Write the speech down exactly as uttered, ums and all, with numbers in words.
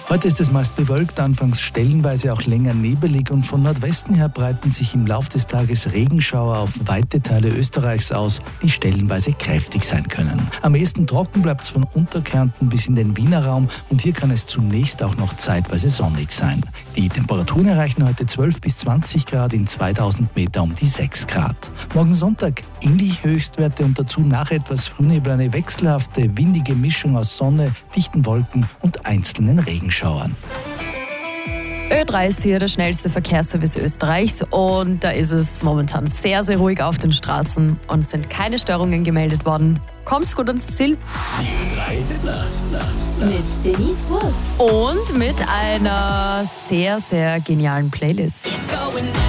Heute ist es meist bewölkt, anfangs stellenweise auch länger nebelig und von Nordwesten her breiten sich im Lauf des Tages Regenschauer auf weite Teile Österreichs aus, die stellenweise kräftig sein können. Am ehesten trocken bleibt es von Unterkärnten bis in den Wiener Raum und hier kann es zunächst auch noch zeitweise sonnig sein. Die Temperaturen erreichen heute zwölf bis zwanzig Grad, in zweitausend Meter um die sechs Grad. Morgen Sonntag ähnlich Höchstwerte und dazu nach etwas Frühnebel eine wechselhafte, windige Mischung aus Sonne, dichten Wolken und einzelnen Regenschauern. Ö drei ist hier der schnellste Verkehrsservice Österreichs und da ist es momentan sehr, sehr ruhig auf den Straßen und es sind keine Störungen gemeldet worden. Kommt's gut ans Ziel. Die drei Nacht, Nacht, mit Denise Woods Und mit einer sehr, sehr genialen Playlist.